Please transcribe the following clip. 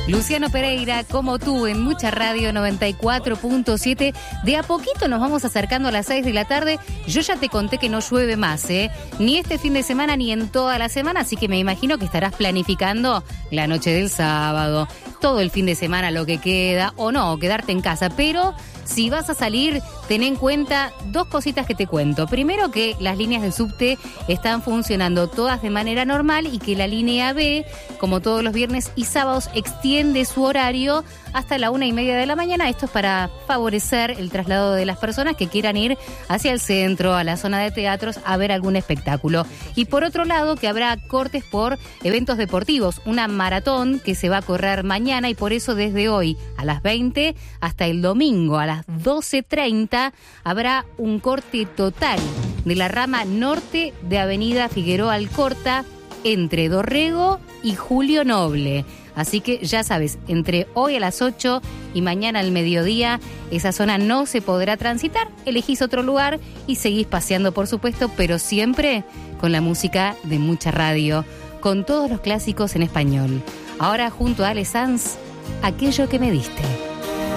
Luciano Pereira, como tú, en Mucha Radio 94.7. De a poquito nos vamos acercando a las 6 de la tarde. Yo ya te conté que no llueve más, ni este fin de semana ni en toda la semana, así que me imagino que estarás planificando la noche del sábado, todo el fin de semana, lo que queda, o no, quedarte en casa. Pero si vas a salir, ten en cuenta dos cositas que te cuento. Primero, que las líneas del subte están funcionando todas de manera normal y que la línea B, como todos los viernes y sábados, extiende su horario hasta la 1:30 de la mañana. Esto es para favorecer el traslado de las personas que quieran ir hacia el centro, a la zona de teatros, a ver algún espectáculo. Y por otro lado, que habrá cortes por eventos deportivos, una maratón que se va a correr mañana, y por eso desde hoy a las 20 hasta el domingo a las 12:30 habrá un corte total de la rama norte de Avenida Figueroa Alcorta entre Dorrego y Julio Noble. Así que ya sabes, entre hoy a las 8 y mañana al mediodía, esa zona no se podrá transitar. Elegís otro lugar y seguís paseando, por supuesto, pero siempre con la música de Mucha Radio, con todos los clásicos en español. Ahora, junto a Ale Sanz, Aquello que me diste.